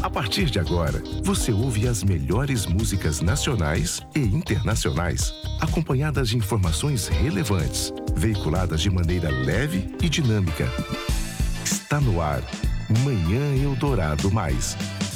A partir de agora, você ouve as melhores músicas nacionais e internacionais, acompanhadas de informações relevantes, veiculadas de maneira leve e dinâmica. Está no ar, Manhã Eldorado Mais.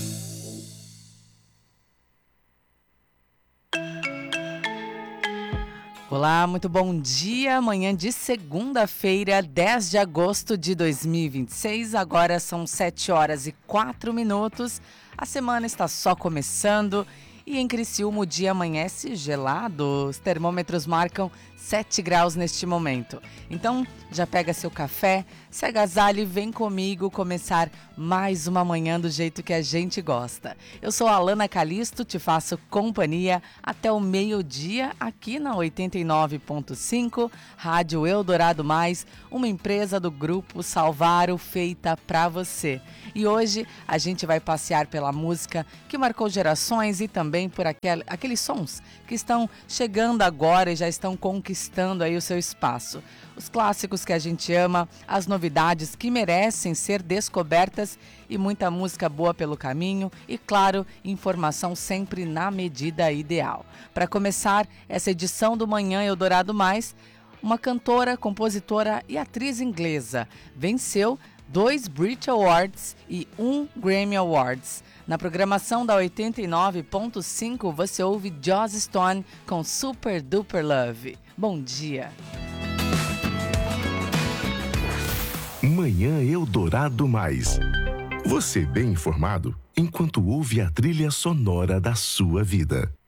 Olá, muito bom dia. Manhã de segunda-feira, 10 de agosto de 2026. Agora são 7 horas e 4 minutos. A semana está só começando e em Criciúma o dia amanhece gelado. Os termômetros marcam 7 graus neste momento. Então, já pega seu café, se agasalhe e vem comigo começar mais uma manhã do jeito que a gente gosta. Eu sou a Alana Calisto, te faço companhia até o meio-dia aqui na 89.5, Rádio Eldorado Mais, uma empresa do Grupo Salvaro feita pra você. E hoje a gente vai passear pela música que marcou gerações e também por aqueles sons que estão chegando agora e já estão conquistando aí o seu espaço. Os clássicos que a gente ama, as novidades que merecem ser descobertas e muita música boa pelo caminho e, claro, informação sempre na medida ideal. Para começar essa edição do Manhã Eldorado Mais, uma cantora, compositora e atriz inglesa venceu 2 Brit Awards e 1 Grammy Awards. Na programação da 89.5 você ouve Joss Stone com Super Duper Love. Bom dia! Manhã Eldorado Mais. Você bem informado enquanto ouve a trilha sonora da sua vida.